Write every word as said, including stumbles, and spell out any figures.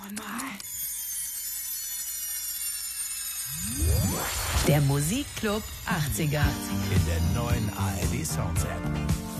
Der Musikclub achtziger. In der neuen A R D Sounds App.